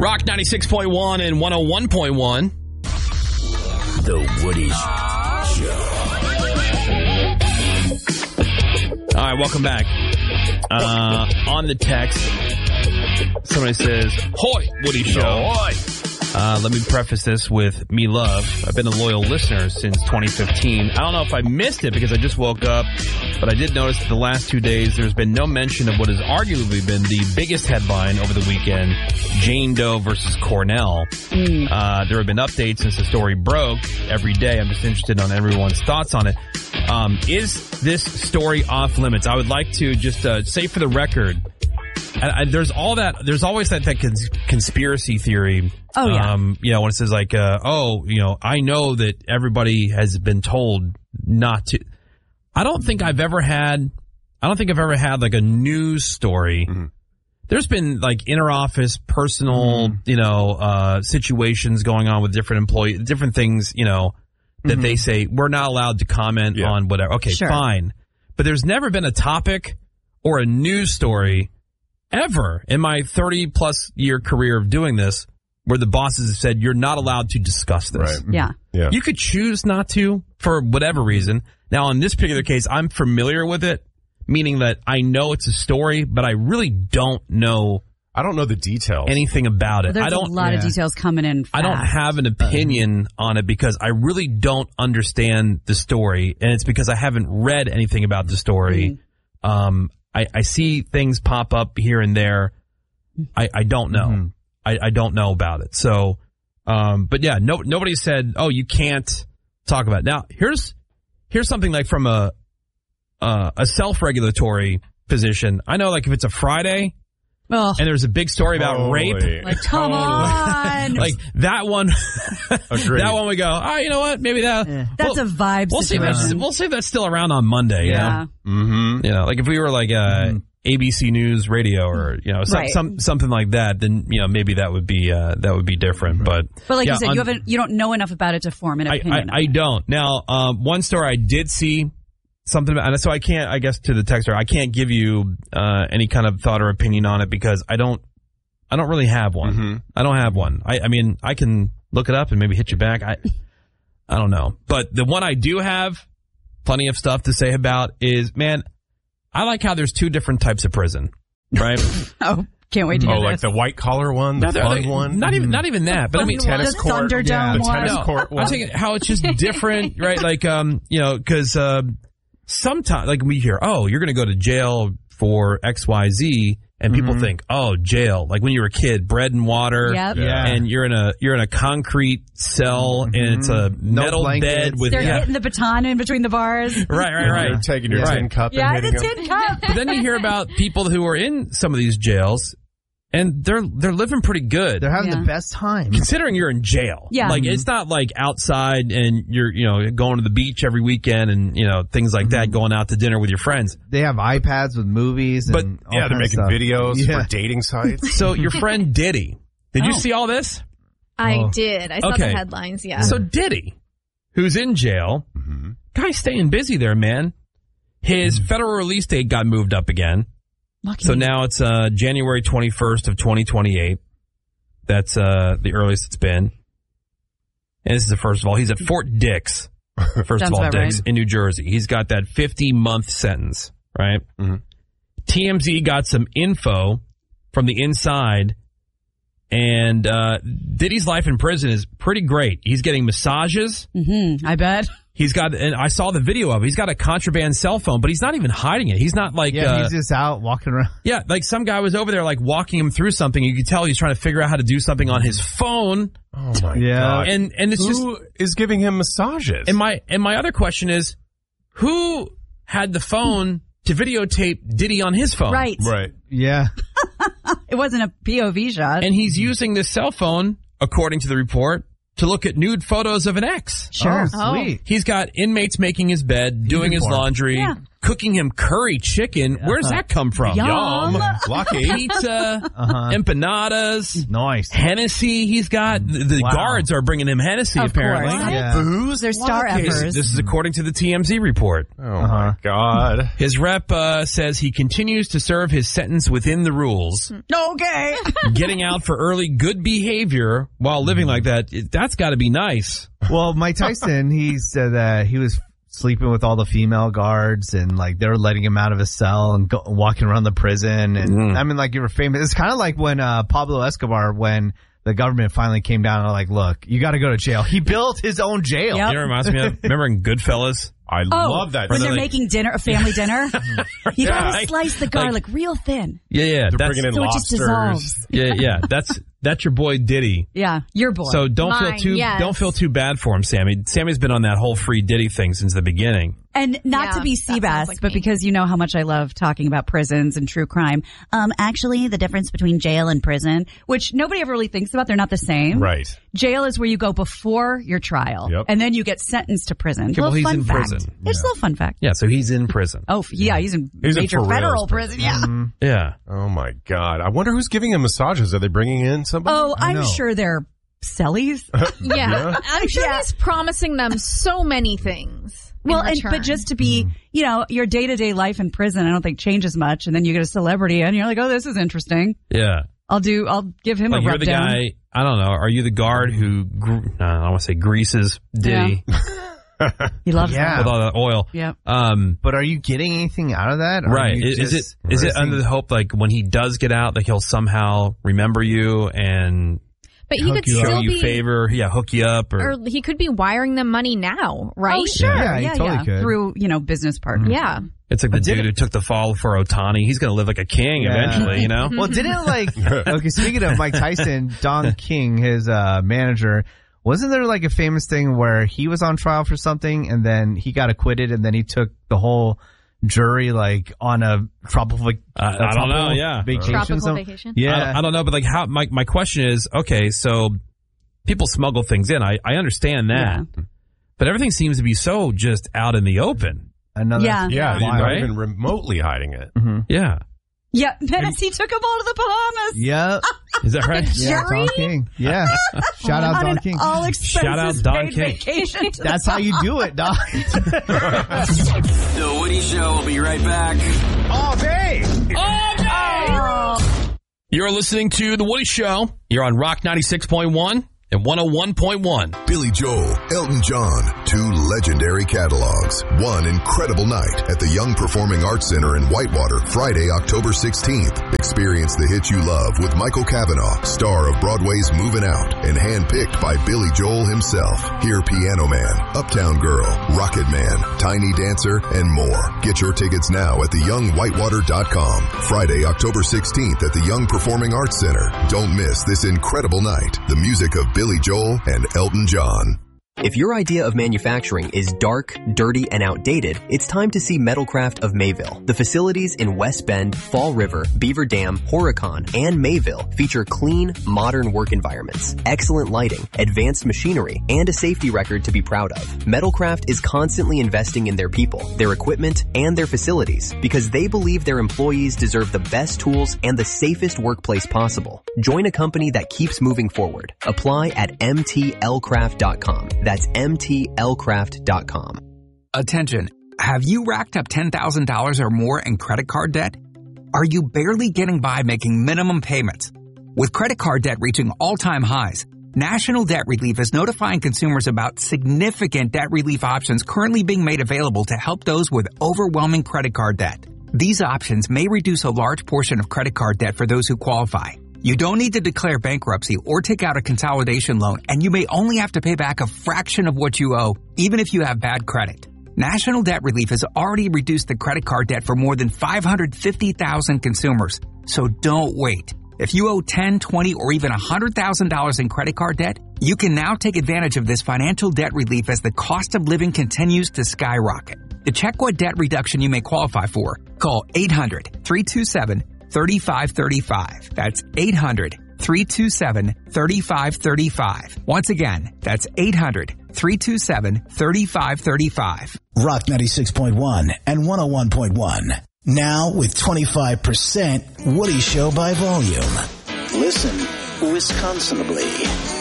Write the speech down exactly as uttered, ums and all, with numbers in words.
Rock ninety-six point one and one oh one point one. The Woody Show. All right, welcome back. Uh, on the text, somebody says, "Hoy, Woody Show." Hoy. Uh, let me preface this with me love. I've been a loyal listener since twenty fifteen. I don't know if I missed it because I just woke up, but I did notice that the last two days there's been no mention of what has arguably been the biggest headline over the weekend, Jane Doe versus Cornell. Mm. Uh, there have been updates since the story broke every day. I'm just interested on everyone's thoughts on it. Um, is this story off limits? I would like to just uh, say for the record, I, I, there's all that. There's always that, that cons- conspiracy theory. Oh yeah. Um, you know, when it says like, uh, oh, you know, I know that everybody has been told not to. I don't think I've ever had. I don't think I've ever had like a news story. Mm-hmm. There's been like inter-office, personal, mm-hmm. you know, uh, situations going on with different employees, different things, you know, that mm-hmm. they say we're not allowed to comment yeah. on whatever. Okay, sure. Fine. But there's never been a topic or a news story ever in my thirty plus year career of doing this where the bosses have said you're not allowed to discuss this. Right. Yeah. yeah. You could choose not to for whatever reason. Now, in this particular case, I'm familiar with it, meaning that I know it's a story, but I really don't know. I don't know the details. Anything about it. Well, there's I don't, a lot yeah. of details coming in fast. I don't have an opinion uh, on it because I really don't understand the story, and it's because I haven't read anything about the story. Mm-hmm. Um, I, I see things pop up here and there. I, I don't know. Mm-hmm. I, I don't know about it. So, um, but yeah, no, nobody said, oh, you can't talk about it. Now, here's here's something like from a uh, a self-regulatory position. I know, like, if it's a Friday oh. and there's a big story about Holy. rape. Like, come on. Like, that one, that one we go, all right, you know what? Maybe that. Yeah. That's we'll, a vibe we'll see situation. that's, we'll see if that's still around on Monday. Yeah. You know? Mm-hmm. You know, like if we were like uh, mm-hmm. A B C News Radio or, you know, some, right. some something like that, then, you know, maybe that would be uh, that would be different. Mm-hmm. But but like yeah, you said, on, you haven't you don't know enough about it to form an I, opinion. I, I don't. Now, um, one story I did see something about, and so I can't, I guess to the texter, I can't give you uh, any kind of thought or opinion on it because I don't, I don't really have one. Mm-hmm. I don't have one. I, I mean, I can look it up and maybe hit you back. I, I don't know. But the one I do have plenty of stuff to say about is, man, I like how there's two different types of prison, right? Oh, can't wait to hear Oh, this. like the white collar one, the no, fun like, one? Not even, not even that. But I mean, tennis the court, Thunderdome yeah, the one. tennis no, court one. I'm saying how it's just different, right? Like, um, you know, because uh, sometimes, like we hear, oh, you're going to go to jail for X, Y, Z, and people mm-hmm. think, oh, jail. Like when you were a kid, bread and water, yep. yeah. and you're in a you're in a concrete cell, mm-hmm. and it's a No metal blankets. bed with They're yeah. hitting the baton in between the bars. Right, right, right. You're taking your right. tin cup Yeah, and the hitting tin them. cup. But then you hear about people who are in some of these jails, and they're they're living pretty good. They're having Yeah. the best time. Considering you're in jail. Yeah. Like, Mm-hmm. it's not like outside and you're, you know, going to the beach every weekend and, you know, things like that, going out to dinner with your friends. They have iPads with movies and But, all Yeah, they're kinds making of stuff. videos Yeah. for dating sites. So your friend Diddy, did you Oh. see all this? I Oh. did. I saw Okay. the headlines, yeah. So Diddy, who's in jail, Mm-hmm. guy's staying busy there, man. His federal release date got moved up again. Lucky So me. now it's uh, January twenty-first of twenty twenty-eight. That's uh, the earliest it's been. And this is the first of all. He's at Fort Dix. First Sounds of all, about Dix right. in New Jersey. He's got that fifty-month sentence, right? Mm-hmm. T M Z got some info from the inside, and uh, Diddy's life in prison is pretty great. He's getting massages. Mm-hmm, I bet. He's got, and I saw the video of it. He's got a contraband cell phone, but he's not even hiding it. He's not like, Yeah, uh, he's just out walking around. yeah, like some guy was over there like walking him through something. You could tell he's trying to figure out how to do something on his phone. Oh my Yeah. god! And and it's Who just, is giving him massages? and my and my other question is, who had the phone to videotape Diddy on his phone? Right. right. Yeah. It wasn't a P O V shot. And he's using this cell phone, according to the report, to look at nude photos of an ex. Sure. Oh, sweet. He's got inmates making his bed, doing his Uniform. laundry, Yeah. cooking him curry chicken. Where's that come from? Yum. Lucky. Pizza, Uh-huh. empanadas, Nice. Hennessy. He's got the, the Wow. guards are bringing him Hennessy. Of apparently, course. Yeah. Booze? They're star Lucky. This, effers. this is according to the T M Z report. Oh, my God. His rep uh, says he continues to serve his sentence within the rules. Okay. Getting out for early good behavior while living like that, it- that's got to be nice. Well, Mike Tyson, he said that he was sleeping with all the female guards and like they were letting him out of his cell and go, walking around the prison. And Mm. I mean, like you were famous. It's kind of like when uh, Pablo Escobar, when the government finally came down and were like, look, you got to go to jail. He built his own jail. Yep. You know what it reminds me of? Remember in Goodfellas? I Oh, love that. when they're Like- making dinner, a family dinner. You Yeah, gotta like- slice the garlic real thin. Yeah, yeah. They're That's, bringing in So it just lobsters. dissolves. yeah, yeah. That's that's your boy Diddy. Yeah, your boy. So don't Mine, feel too yes. don't feel too bad for him, Sammy. Sammy's been on that whole free Diddy thing since the beginning. And not Yeah, to be that sounds Seabass, like but me. because you know how much I love talking about prisons and true crime. Um, actually, the difference between jail and prison, which nobody ever really thinks about, they're not the same. Right. Jail is where you go before your trial, Yep. and then you get sentenced to prison. Okay, well, little he's fun in fact. prison. It's a little fun fact. Yeah, so he's in prison. Oh, f- yeah, he's in He's in major for reals federal prison. prison. Yeah. Yeah. Oh, my God. I wonder who's giving him massages. Are they bringing in somebody? Oh, I'm know. sure they're sellies. Yeah. Yeah. I'm sure Yeah. he's promising them so many things. in Well, and, return. but just to be, you know, your day to day life in prison, I don't think changes much. And then you get a celebrity, and you're like, oh, this is interesting. Yeah. I'll do. I'll give him Like a you're rub the down. guy, I don't know, are you the guard who, gr- no, I don't want to say greases Diddy He loves Yeah. with all that oil? Yep. Um, But are you getting anything out of that? Or are right. you Is, is it just is it risking- under the hope like when he does get out that he'll somehow remember you and but he hook could you, show still you be, favor, yeah, hook you up or, or he could be wiring them money now, right? Oh, sure. Yeah, Yeah, he totally yeah. could. Through, you know, business partners. Yeah. it's like the But did dude it- who took the fall for Otani. He's going to live like a king Yeah. eventually, you know? Well, didn't like okay. Speaking of Mike Tyson, Don King, his uh, manager, wasn't there like a famous thing where he was on trial for something and then he got acquitted and then he took the whole jury like on a tropical, vac- I- a I don't know, tropical yeah. vacation. Tropical so- vacation? Yeah, I, don't- I don't know, but like how my my question is, okay, so people smuggle things in. I, I understand that. But everything seems to be so just out in the open. another. Yeah. Yeah, you're Wild. not Right? even remotely hiding it. Yeah. Yeah. Tennessee took them all to the Bahamas. Yeah, Is that right? yeah, Don King. Yeah, shout out on Don an King. all expenses Shout out Don paid King. vacation. to That's how you do it, Don. The Woody Show will be right back. Oh, hey. You're listening to The Woody Show. You're on Rock ninety-six point one and one oh one point one. Billy Joel, Elton John, two legendary catalogs, one incredible night at the Young Performing Arts Center in Whitewater, Friday, October sixteenth. Experience the hits you love with Michael Cavanaugh, star of Broadway's Moving Out, and handpicked by Billy Joel himself. Hear Piano Man, Uptown Girl, Rocket Man, Tiny Dancer, and more. Get your tickets now at the young whitewater dot com. Friday, October sixteenth at the Young Performing Arts Center. Don't miss this incredible night. The music of Billy Joel and Elton John. If your idea of manufacturing is dark, dirty, and outdated, it's time to see Metalcraft of Mayville. The facilities in West Bend, Fall River, Beaver Dam, Horicon, and Mayville feature clean, modern work environments, excellent lighting, advanced machinery, and a safety record to be proud of. Metalcraft is constantly investing in their people, their equipment, and their facilities because they believe their employees deserve the best tools and the safest workplace possible. Join a company that keeps moving forward. Apply at m t l craft dot com. That's m t l craft dot com. Attention. Have you racked up ten thousand dollars or more in credit card debt? Are you barely getting by making minimum payments? With credit card debt reaching all-time highs, National Debt Relief is notifying consumers about significant debt relief options currently being made available to help those with overwhelming credit card debt. These options may reduce a large portion of credit card debt for those who qualify. You don't need to declare bankruptcy or take out a consolidation loan, and you may only have to pay back a fraction of what you owe, even if you have bad credit. National Debt Relief has already reduced the credit card debt for more than five hundred fifty thousand consumers. So don't wait. If you owe ten, twenty, or even one hundred thousand dollars in credit card debt, you can now take advantage of this financial debt relief as the cost of living continues to skyrocket. To check what debt reduction you may qualify for, call eight hundred, three two seven, three five three five. That's eight hundred, three two seven, three five three five. Once again, that's eight hundred, three two seven, three five three five. Rock ninety-six point one and one oh one point one. Now with twenty-five percent Woody Show by volume. Listen Wisconsinably.